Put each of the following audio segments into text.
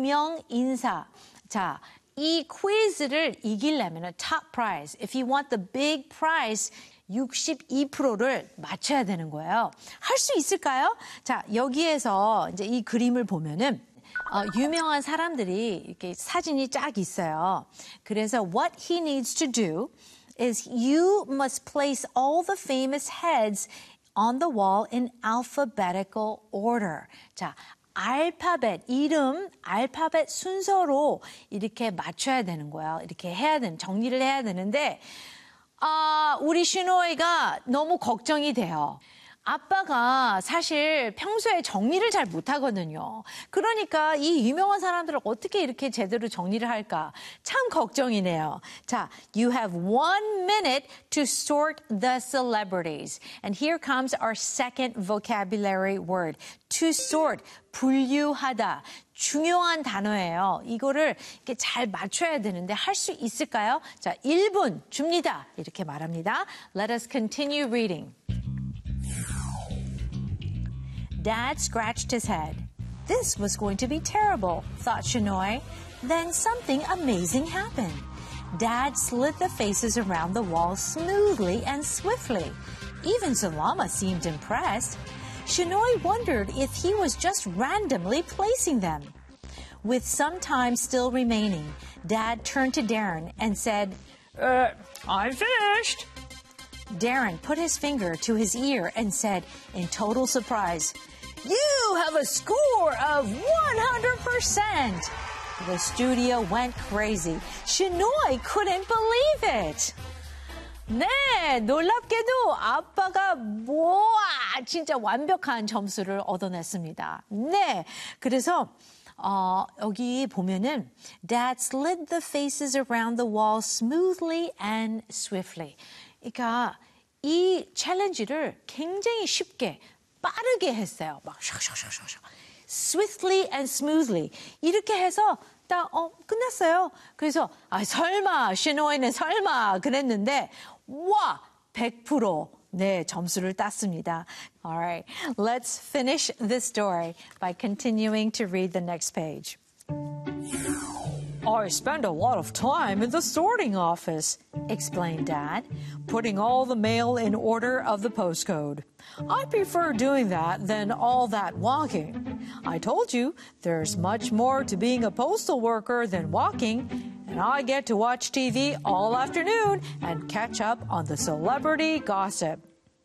유명 인사. 자, 이 퀴즈를 이기려면 top prize. If you want the big prize, 62%를 맞춰야 되는 거예요. 할 수 있을까요? 자, 여기에서 이제 이 그림을 보면은 유명한 사람들이 이렇게 사진이 쫙 있어요. 그래서 what he needs to do is you must place all the famous heads on the wall in alphabetical order. 자, 알파벳, 이름, 알파벳 순서로 이렇게 맞춰야 되는 거예요. 이렇게 정리를 해야 되는데, 우리 신호이가 너무 걱정이 돼요. 아빠가 사실 평소에 정리를 잘 못하거든요. 그러니까 이 유명한 사람들을 어떻게 이렇게 제대로 정리를 할까? 참 걱정이네요. 자, you have 1 minute to sort the celebrities. And here comes our second vocabulary word. To sort, 분류하다. 중요한 단어예요. 이거를 이렇게 잘 맞춰야 되는데 할 수 있을까요? 자, 1분 줍니다. 이렇게 말합니다. Let us continue reading. Dad scratched his head. This was going to be terrible, thought Shinoy. Then something amazing happened. Dad slid the faces around the wall smoothly and swiftly. Even Salama seemed impressed. Shinoy wondered if he was just randomly placing them. With some time still remaining, Dad turned to Darren and said, I finished. Darren put his finger to his ear and said, in total surprise, You have a score of 100%! The studio went crazy. Shinoy couldn't believe it. 네, 놀랍게도 아빠가 진짜 완벽한 점수를 얻어냈습니다. 네, 그래서 여기 보면은 Dad slid the faces around the wall smoothly and swiftly. 그러니까 이 챌린지를 굉장히 쉽게 빠르게 했어요. 막 샥샥샥샥. Swiftly and smoothly. 이렇게 해서 딱 끝났어요. 그래서 설마 신호이는 설마 그랬는데 와 100% 네, 점수를 땄습니다. All right, let's finish this story by continuing to read the next page. I spend a lot of time in the sorting office, explained Dad, putting all the mail in order of the postcode. I prefer doing that than all that walking. I told you there's much more to being a postal worker than walking, and I get to watch TV all afternoon and catch up on the celebrity gossip.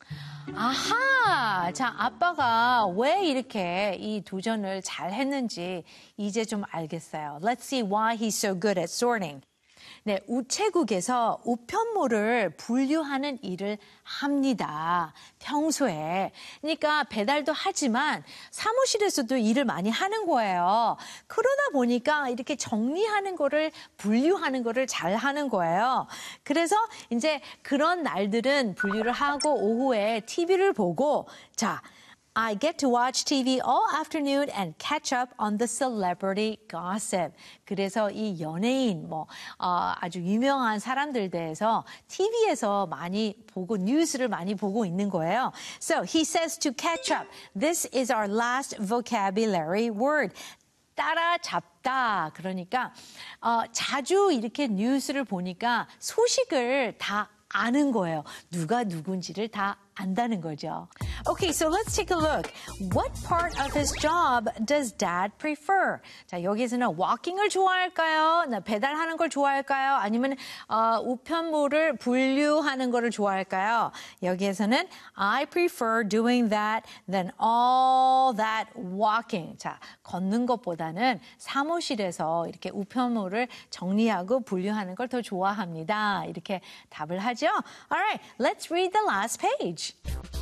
아하! 자, 아빠가 왜 이렇게 이 도전을 잘 했는지 이제 좀 알겠어요. Let's see why he's so good at sorting. 네, 우체국에서 우편물을 분류하는 일을 합니다. 평소에. 그러니까 배달도 하지만 사무실에서도 일을 많이 하는 거예요. 그러다 보니까 이렇게 정리하는 거를, 분류하는 거를 잘 하는 거예요. 그래서 이제 그런 날들은 분류를 하고 오후에 TV를 보고, 자, I get to watch TV all afternoon and catch up on the celebrity gossip. 그래서 이 연예인, 아주 유명한 사람들 대해서 TV에서 많이 보고, 뉴스를 많이 보고 있는 거예요. So he says to catch up. This is our last vocabulary word. 따라잡다. 그러니까, 자주 이렇게 뉴스를 보니까 소식을 다 아는 거예요. 누가 누군지를 다 안다는 거죠. Okay, so let's take a look. What part of his job does Dad prefer? 자, 여기서는 walking을 좋아할까요? 배달하는 걸 좋아할까요? 아니면 우편물을 분류하는 거를 좋아할까요? 여기에서는 I prefer doing that than all that walking. 자, 걷는 것보다는 사무실에서 이렇게 우편물을 정리하고 분류하는 걸 더 좋아합니다. 이렇게 답을 하죠. Alright, let's read the last page.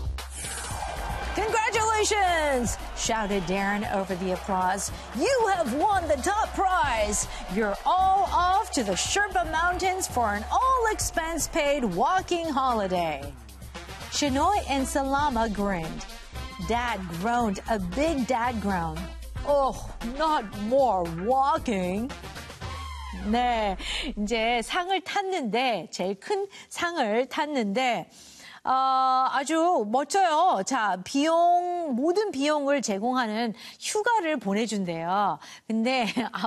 Congratulations! Shouted Darren over the applause. You have won the top prize! You're all off to the Sherpa Mountains for an all-expense-paid walking holiday. Shinoy and Salama grinned. Dad groaned a big dad groan. Oh, not more walking. 네, 이제 상을 탔는데, 제일 큰 상을 탔는데, 아주 멋져요. 자, 모든 비용을 제공하는 휴가를 보내준대요. 근데